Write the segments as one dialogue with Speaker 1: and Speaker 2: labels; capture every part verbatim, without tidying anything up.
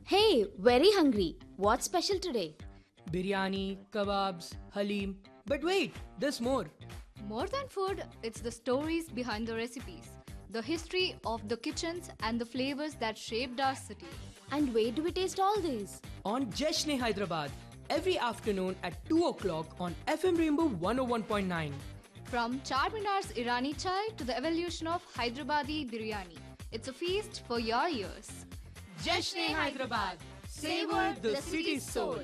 Speaker 1: Hey, very hungry. What's special today?
Speaker 2: Biryani, kebabs, halim. But wait, there's more.
Speaker 3: More than food, it's the stories behind the recipes, the history of the kitchens, and the flavors that shaped our city.
Speaker 1: And where do we taste all these?
Speaker 2: On Jeshne Hyderabad, every afternoon at two o'clock on F M Rainbow one oh one point nine.
Speaker 3: From Charminar's Irani chai to the evolution of Hyderabadi biryani, it's a feast for your ears.
Speaker 2: Jeshne Hyderabad, savor the city's soul.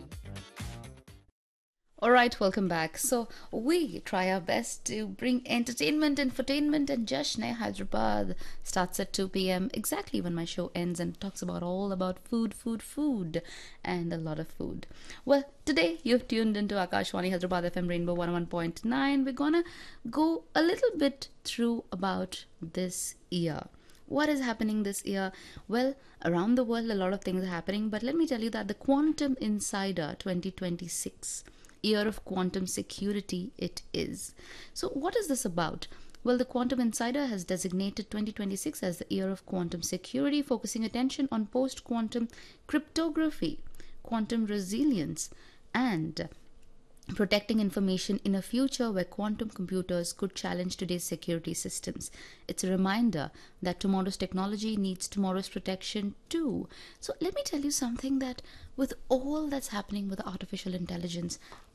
Speaker 4: All right, welcome back. So we try our best to bring entertainment, infotainment, and Jashne Hyderabad starts at two p m exactly when my show ends and talks about all about food, food, food, and a lot of food. Well, today you've tuned into Akashwani Hyderabad F M Rainbow one oh one point nine. We're gonna go a little bit through about this year. What is happening this year? Well, around the world, a lot of things are happening, but let me tell you that the Quantum Insider twenty twenty-six year of quantum security it is. So what is this about? Well, the Quantum Insider has designated twenty twenty-six as the year of quantum security, focusing attention on post-quantum cryptography, quantum resilience, and protecting information in a future where quantum computers could challenge today's security systems. It's a reminder that tomorrow's technology needs tomorrow's protection too. So let me tell you something, that with all that's happening with artificial intelligence,